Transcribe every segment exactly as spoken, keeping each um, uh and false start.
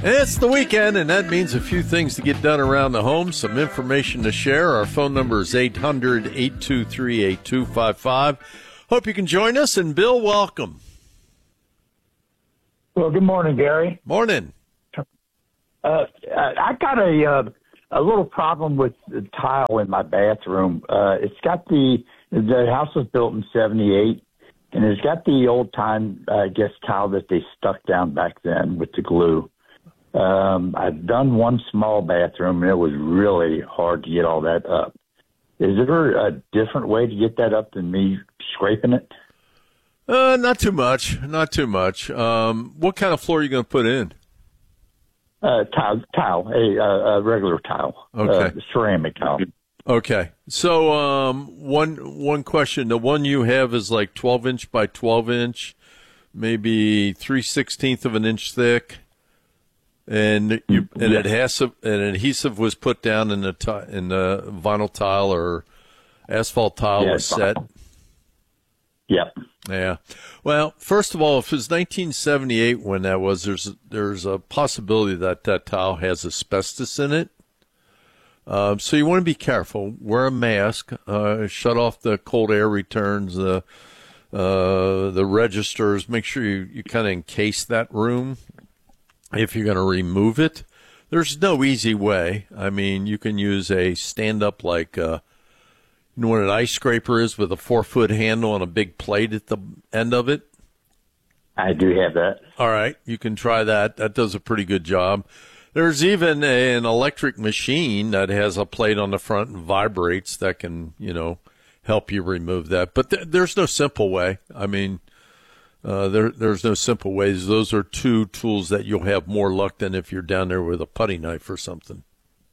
It's the weekend, and that means a few things to get done around the home, some information to share. Our phone number is eight hundred, eight two three, eight two five five. Hope you can join us. And, Bill, welcome. Well, good morning, Gary. Morning. Uh, I got a uh, a little problem with the tile in my bathroom. Uh, it's got the the house was built in seventy-eight, and it's got the old time, uh, I guess, tile that they stuck down back then with the glue. Um, I've done one small bathroom, and it was really hard to get all that up. Is there a different way to get that up than me scraping it? Uh, not too much. Not too much. Um, what kind of floor are you going to put in? Uh, tile, tile, a, uh, a regular tile, okay, uh, ceramic tile. Okay. So, um, one one question: the one you have is like twelve inch by twelve inch, maybe three sixteenth of an inch thick. And you, an yes. adhesive, an adhesive was put down in the ti- in the vinyl tile or asphalt tile yeah, was set. Yep. Yeah. Well, first of all, if it's nineteen seventy-eight when that was, there's there's a possibility that that tile has asbestos in it. Um, so you want to be careful. Wear a mask. Uh, shut off the cold air returns. The uh, the registers. Make sure you, you kind of encase that room. If you're going to remove it, there's no easy way. I mean, you can use a stand-up like, uh, you know what an ice scraper is with a four-foot handle and a big plate at the end of it? I do have that. All right, you can try that. That does a pretty good job. There's even a, an electric machine that has a plate on the front and vibrates that can, you know, help you remove that. But th- there's no simple way. I mean... Uh, there, there's no simple ways. Those are two tools that you'll have more luck than if you're down there with a putty knife or something.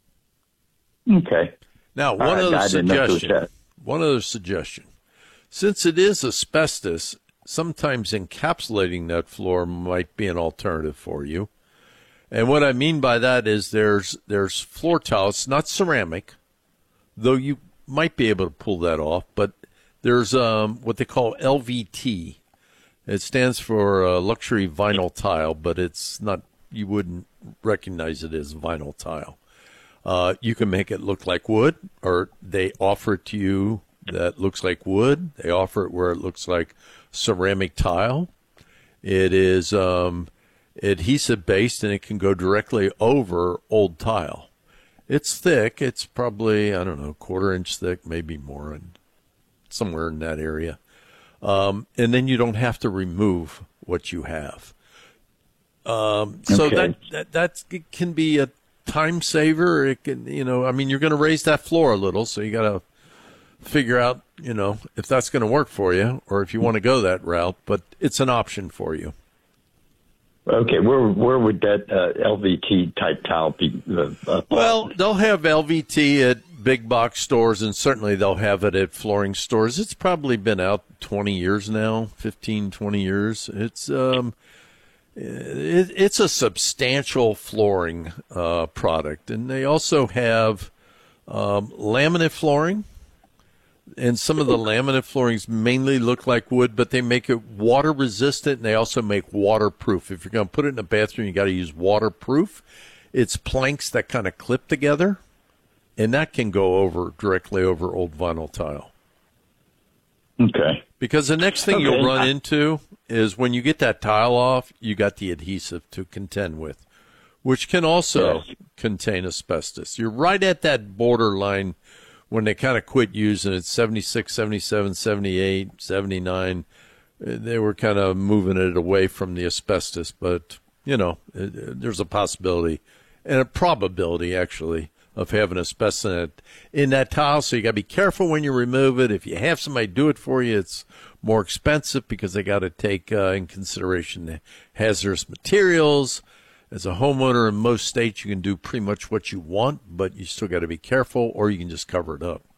Okay. Now, one right, other I didn't know it was suggestion. that. One other suggestion. Since it is asbestos, sometimes encapsulating that floor might be an alternative for you. And what I mean by that is there's there's floor tile. It's not ceramic, though you might be able to pull that off. But there's um, what they call L V T. It stands for uh, luxury vinyl tile, but it's not, you wouldn't recognize it as vinyl tile. Uh, you can make it look like wood, or they offer it to you that looks like wood. They offer it where it looks like ceramic tile. It is um, adhesive-based, and it can go directly over old tile. It's thick. It's probably, I don't know, quarter inch thick, maybe more, and somewhere in that area. Um, and then you don't have to remove what you have. Um, so okay. that, that, that it can be a time saver. It can, you know, I mean, you're going to raise that floor a little, so you got to figure out, you know, if that's going to work for you or if you want to go that route, but it's an option for you. Okay, where where would that uh, L V T type tile be? Uh, uh, well, they'll have L V T at big box stores, and certainly they'll have it at flooring stores. It's probably been out twenty years now, fifteen, twenty years. It's um, it, it's a substantial flooring uh, product, and they also have um, laminate flooring. And some of the laminate floorings mainly look like wood, but they make it water resistant, and they also make waterproof. If you're going to put it in a bathroom, you got to use waterproof. It's planks that kind of clip together, and that can go over directly over old vinyl tile. Okay. Because the next thing okay. you'll run into is when you get that tile off, you got the adhesive to contend with, which can also yes. contain asbestos. You're right at that borderline when they kind of quit using it, seventy-six, seventy-seven, seventy-eight, seventy-nine, they were kind of moving it away from the asbestos. But, you know, it, it, there's a possibility and a probability, actually, of having asbestos in, it, in that tile. So you got to be careful when you remove it. If you have somebody do it for you, it's more expensive because they got to take uh, in consideration the hazardous materials. As a homeowner in most states, you can do pretty much what you want, but you still got to be careful, or you can just cover it up.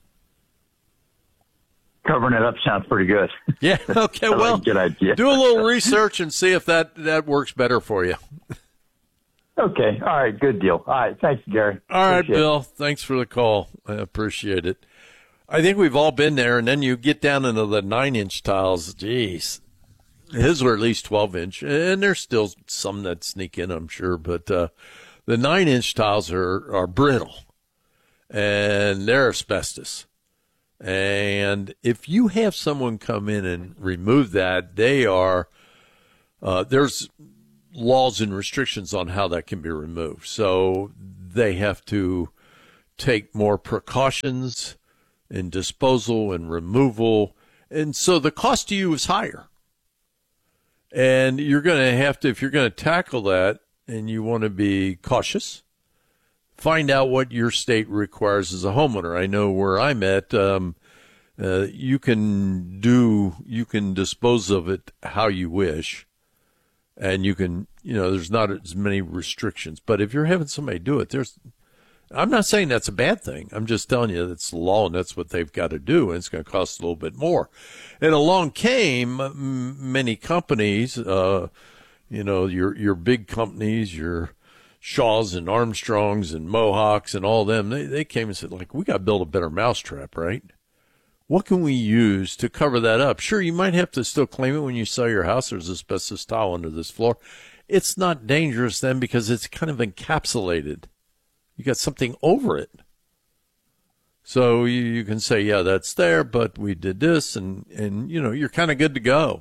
Covering it up sounds pretty good. Yeah, okay, well, like good idea. Do a little research and see if that, that works better for you. Okay, all right, good deal. All right, thanks, Gary. All right, appreciate Bill, it. Thanks for the call. I appreciate it. I think we've all been there, and then you get down into the nine-inch tiles. Jeez, His were at least twelve inch, and there's still some that sneak in, I'm sure, but uh, the nine inch tiles are, are brittle, and they're asbestos. And if you have someone come in and remove that, they are, uh, there's laws and restrictions on how that can be removed. So they have to take more precautions in disposal and removal. And so the cost to you is higher. And you're going to have to, if you're going to tackle that and you want to be cautious, find out what your state requires as a homeowner. I know where I'm at, um, uh, you can do, you can dispose of it how you wish, and you can, you know, there's not as many restrictions. But if you're having somebody do it, there's, I'm not saying that's a bad thing. I'm just telling you that's the law and that's what they've got to do, and it's going to cost a little bit more. And along came m- many companies, uh, you know, your your big companies, your Shaws and Armstrongs and Mohawks and all them, they, they came and said, like, we got to build a better mousetrap, right? What can we use to cover that up? Sure, you might have to still claim it when you sell your house. There's asbestos tile under this floor. It's not dangerous then because it's kind of encapsulated. You got something over it. So you, you can say, yeah, that's there, but we did this, and, and you know, you're kind of good to go.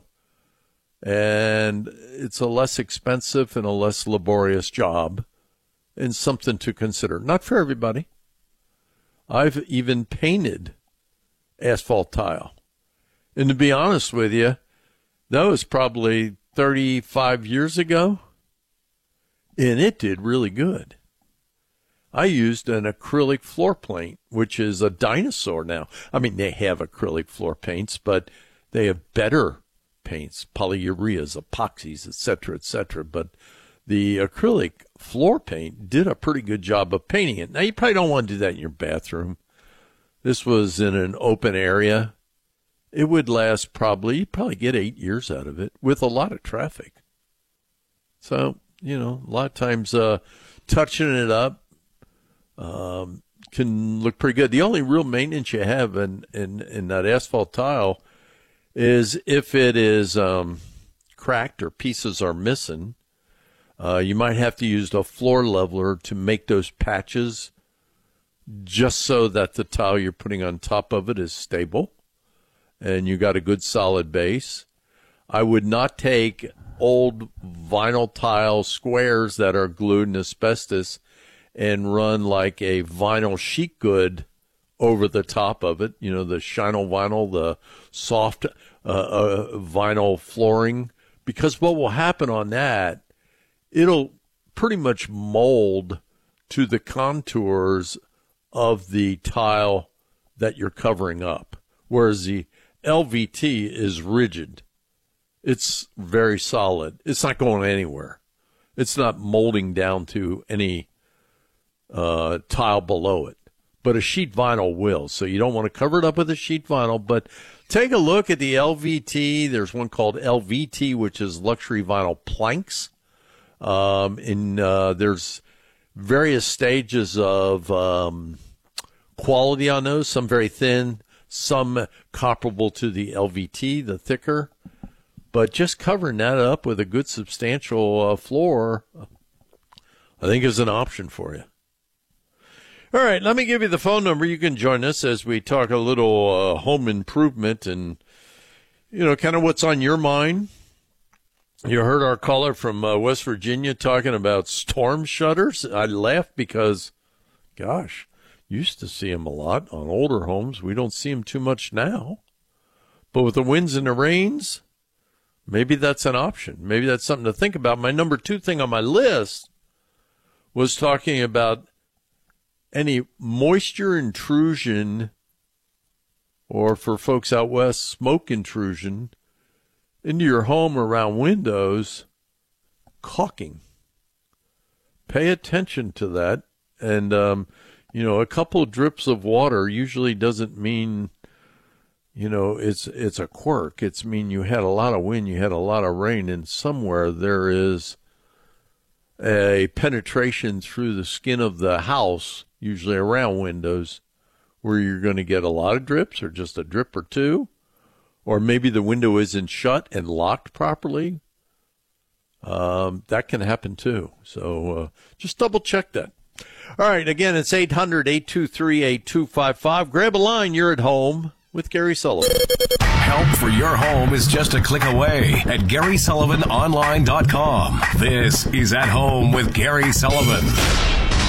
And it's a less expensive and a less laborious job, and something to consider. Not for everybody. I've even painted asphalt tile. And to be honest with you, that was probably thirty-five years ago, and it did really good. I used an acrylic floor paint, which is a dinosaur now. I mean, they have acrylic floor paints, but they have better paints, polyureas, epoxies, et cetera, et cetera. But the acrylic floor paint did a pretty good job of painting it. Now, you probably don't want to do that in your bathroom. This was in an open area. It would last probably, you'd probably get eight years out of it with a lot of traffic. So, you know, a lot of times uh, touching it up um, can look pretty good. The only real maintenance you have in, in, in that asphalt tile is if it is um, cracked or pieces are missing. Uh, you might have to use a floor leveler to make those patches just so that the tile you're putting on top of it is stable and you got a good solid base. I would not take old vinyl tile squares that are glued in asbestos and run like a vinyl sheet good over the top of it. You know, the Shinyl vinyl, the soft uh, uh, vinyl flooring, because what will happen on that, it'll pretty much mold to the contours of the tile that you're covering up, whereas the L V T is rigid. It's very solid. It's not going anywhere. It's not molding down to any uh, tile below it. But a sheet vinyl will, so you don't want to cover it up with a sheet vinyl. But take a look at the L V T. There's one called L V T, which is luxury vinyl planks. Um, and uh, there's various stages of um, quality on those, some very thin, some comparable to the L V T, the thicker. But just covering that up with a good substantial uh, floor, I think is an option for you. All right, let me give you the phone number. You can join us as we talk a little uh, home improvement and, you know, kind of what's on your mind. You heard our caller from uh, West Virginia talking about storm shutters. I laugh because, gosh, used to see them a lot on older homes. We don't see them too much now. But with the winds and the rains, maybe that's an option. Maybe that's something to think about. My number two thing on my list was talking about any moisture intrusion, or for folks out west, smoke intrusion into your home around windows, caulking. Pay attention to that. And, um, you know, a couple of drips of water usually doesn't mean, you know, it's it's a quirk. It's mean you had a lot of wind, you had a lot of rain, and somewhere there is a penetration through the skin of the house, usually around windows, where you're going to get a lot of drips or just a drip or two, or maybe the window isn't shut and locked properly. Um, that can happen too. So uh, just double check that. All right. Again, it's eight hundred, eight two three, eight two five five. Grab a line. You're at home with Gary Sullivan. Help for your home is just a click away at Gary Sullivan Online dot com. This is At Home with Gary Sullivan.